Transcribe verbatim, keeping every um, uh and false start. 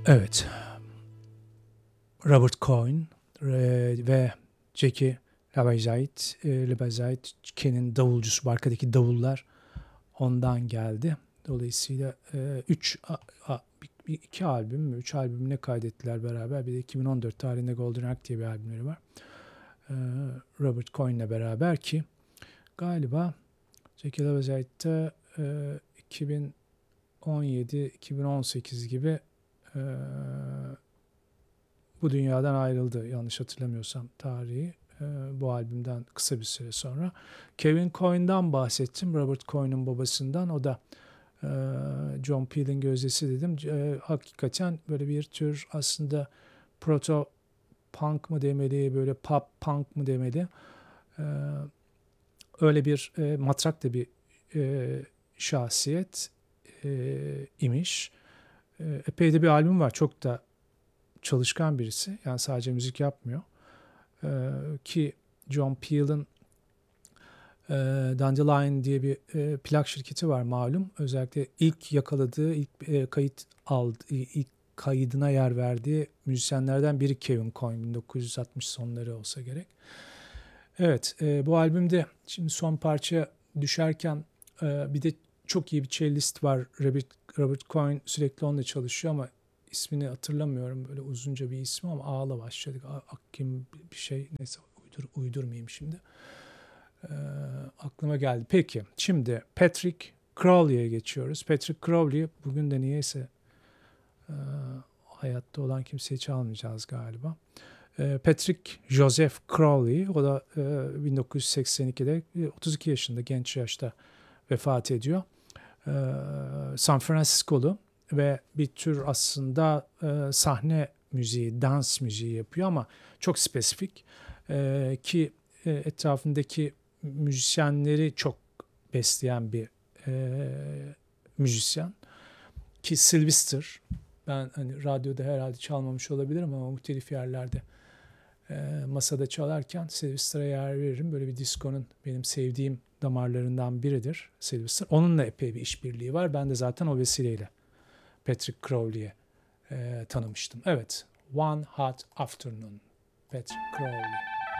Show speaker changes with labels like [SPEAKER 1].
[SPEAKER 1] Evet, Robert Cohen e, ve Jackie Labazite, e, Labazite'nin davulcusu, arkadaki davullar ondan geldi. Dolayısıyla e, üç, a, a, bir, bir, iki albüm mü, üç albüm ne kaydettiler beraber. Bir de iki bin on dört tarihinde Golden Act diye bir albümleri var. E, Robert Cohen'le beraber ki galiba Jackie Labazite'de e, iki bin on yedi iki bin on sekiz gibi e, bu dünyadan ayrıldı, yanlış hatırlamıyorsam tarihi, e, bu albümden kısa bir süre sonra. Kevin Coyne'dan bahsettim, Robert Coyne'ın babasından. O da e, John Peel'in gözdesi dedim. E, hakikaten böyle bir tür aslında proto punk mı demeli, böyle pop punk mı demeli, e, öyle bir e, matrak da bir e, şahsiyet e, imiş. E, epey de bir albüm var, çok da çalışkan birisi. Yani sadece müzik yapmıyor. Ee, ki John Peel'in e, Dandelion diye bir e, plak şirketi var malum. Özellikle ilk yakaladığı, ilk e, kayıt aldı, ilk kaydına yer verdiği müzisyenlerden biri Kevin Coyne. bin dokuz yüz altmış sonları olsa gerek. Evet, e, bu albümde şimdi son parça düşerken e, bir de çok iyi bir cellist var. Robert, Robert Coyne sürekli onunla çalışıyor ama ismini hatırlamıyorum. Böyle uzunca bir ismi ama A'la başladık. Akkim bir şey, neyse uydur, uydurmayayım şimdi. E, aklıma geldi. Peki şimdi Patrick Crowley'e geçiyoruz. Patrick Crowley bugün de niyeyse e, hayatta olan kimseyi çalmayacağız galiba. Patrick Joseph Crowley, o da bin dokuz yüz seksen ikide otuz iki yaşında, genç yaşta vefat ediyor. San Francisco'lu ve bir tür aslında sahne müziği, dans müziği yapıyor ama çok spesifik, ki etrafındaki müzisyenleri çok besleyen bir müzisyen. Ki Sylvester, ben hani radyoda herhalde çalmamış olabilirim ama muhtelif yerlerde E, masada çalarken Sylvester'a yer veririm. Böyle bir diskonun benim sevdiğim damarlarından biridir Sylvester. Onunla epey bir işbirliği var. Ben de zaten o vesileyle Patrick Crowley'e e, tanımıştım. Evet, One Hot Afternoon, Patrick Crowley.